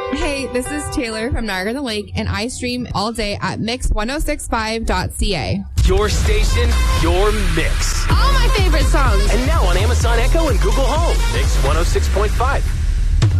Hey, this is Taylor from Niagara on the Lake, and I stream all day at mix1065.ca. Your station, your mix. All my favorite songs. And now on Amazon Echo and Google Home. Mix 106.5.